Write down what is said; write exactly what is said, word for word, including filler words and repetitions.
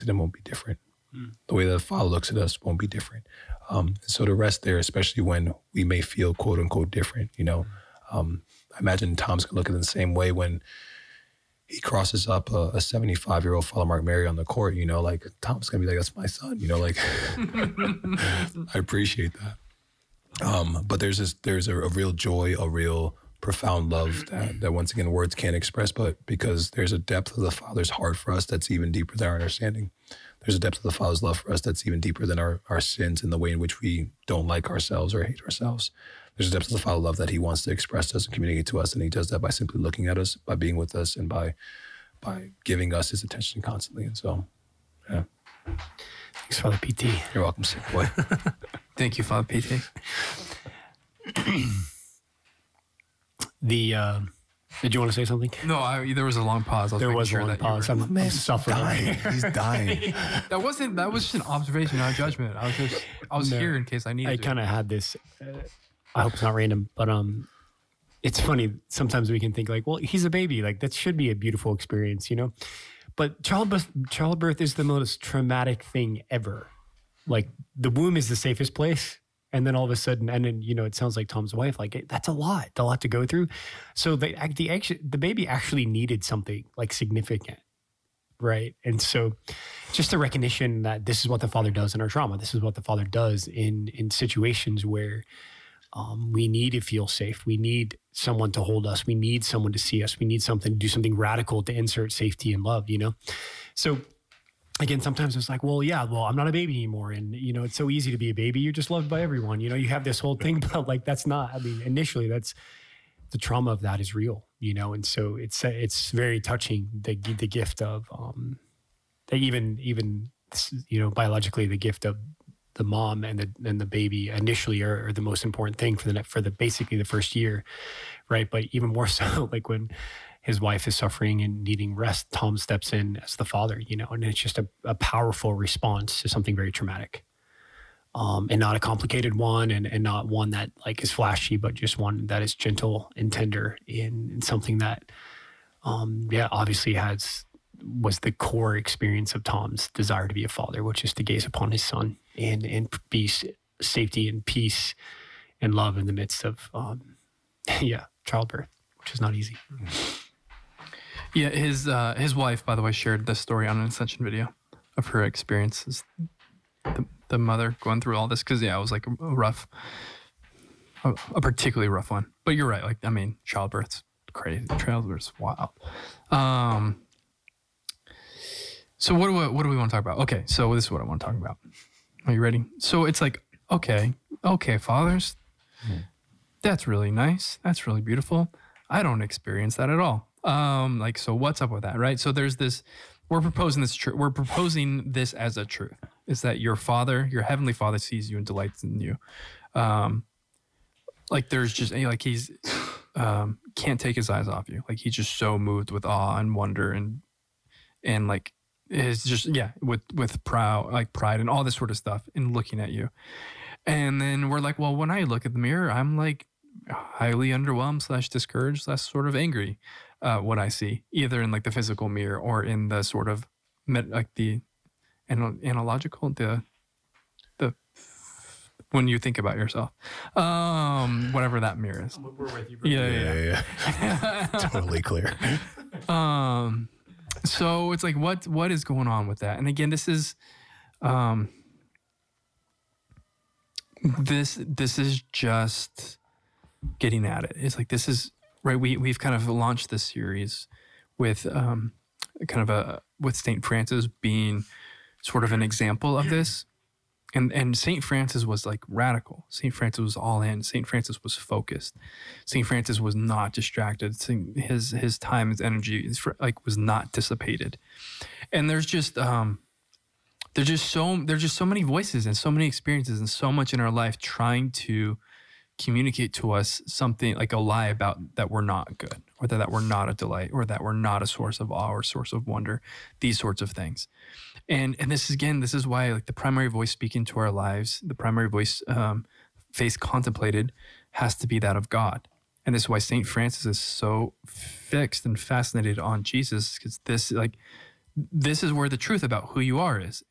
at him won't be different. Mm. The way the Father looks at us won't be different. Um, so to rest there, especially when we may feel quote unquote different, you know, um, I imagine Tom's gonna look at it the same way when he crosses up a, a seventy-five year old Father Mark Mary on the court, you know, like Tom's gonna be like, that's my son, you know, like I appreciate that. Um, but there's this, there's a, a real joy, a real profound love that, that once again, words can't express, but because there's a depth of the Father's heart for us that's even deeper than our understanding. There's a depth of the Father's love for us that's even deeper than our, our sins and the way in which we don't like ourselves or hate ourselves. There's a depth of the Father's love that he wants to express to us and communicate to us. And he does that by simply looking at us, by being with us, and by by giving us his attention constantly. And so, yeah. Thanks, Father P T. You're welcome, sick boy. Thank you, Father P T. the, uh, did you want to say something? No, I, there was a long pause. I was there was sure a long pause. Were, I'm, I'm suffering. Dying. He's dying. That wasn't, that was just an observation, not a judgment. I was just, I was No, here in case I needed I to. kind of had this, uh, I hope it's not random, but um, it's funny. Sometimes we can think like, well, he's a baby. Like that should be a beautiful experience, you know? But childbirth, childbirth is the most traumatic thing ever. Like the womb is the safest place. And then all of a sudden, and then, you know, it sounds like Tom's wife, like that's a lot, a lot to go through. So the, the, actually, the baby actually needed something like significant. Right. And so just a recognition that this is what the Father does in our trauma. This is what the Father does in, in situations where um, we need to feel safe. We need someone to hold us. We need someone to see us. We need something to do something radical to insert safety and love, you know? So again, sometimes it's like, well, yeah, well, I'm not a baby anymore. And, you know, it's so easy to be a baby. You're just loved by everyone. You know, you have this whole thing, but like, that's not, I mean, initially that's, the trauma of that is real, you know? And so it's, it's very touching, the the gift of, um, that even, even, you know, biologically, the gift of the mom and the, and the baby initially are, are the most important thing for the, for the, basically the first year. Right. But even more so, like when his wife is suffering and needing rest, Tom steps in as the father, you know, and it's just a, a powerful response to something very traumatic. Um, and not a complicated one, and, and not one that like is flashy, but just one that is gentle and tender in, in something that, um, yeah, obviously has, was the core experience of Tom's desire to be a father, which is to gaze upon his son and, and be safety and peace and love in the midst of, um, yeah, childbirth, which is not easy. Yeah, his uh, his wife, by the way, shared this story on an Ascension video of her experiences. The, the mother going through all this, because yeah, it was like a, a rough, a, a particularly rough one. But you're right. Like, I mean, childbirth's crazy. Childbirth's wild. Um. So what do we, what do we want to talk about? Okay, so this is what I want to talk about. Are you ready? So it's like, okay, okay, fathers, mm. That's really nice. That's really beautiful. I don't experience that at all. Um, like, so what's up with that, right? So there's this. We're proposing this truth. We're proposing this as a truth. Is that your Father, your Heavenly Father, sees you and delights in you. Um, like there's just like he's um, can't take his eyes off you. Like he's just so moved with awe and wonder and and like is just yeah with with proud like pride and all this sort of stuff in looking at you. And then we're like, well, when I look at the mirror, I'm like highly underwhelmed slash discouraged slash sort of angry. Uh, what I see, either in like the physical mirror or in the sort of met, like the anal- analogical, the the when you think about yourself, um, whatever that mirror is. We're with you, yeah, yeah, yeah, yeah. Totally clear. Um, so it's like, what what is going on with that? And again, this is, um, this this is just getting at it. It's like this is. Right, we we've kind of launched this series with um, kind of a with Saint Francis being sort of an example of this, and and Saint Francis was like radical. Saint Francis was all in. Saint Francis was focused. Saint Francis was not distracted. Saint, his his time, his energy, his, like was not dissipated. And there's just um, there's just so there's just so many voices and so many experiences and so much in our life trying to communicate to us something like a lie about that we're not good, or that, that we're not a delight, or that we're not a source of awe or source of wonder, these sorts of things. And and this is, again, this is why like the primary voice speaking to our lives, the primary voice um, face contemplated has to be that of God. And this is why Saint Francis is so fixed and fascinated on Jesus, because this like this is where the truth about who you are is.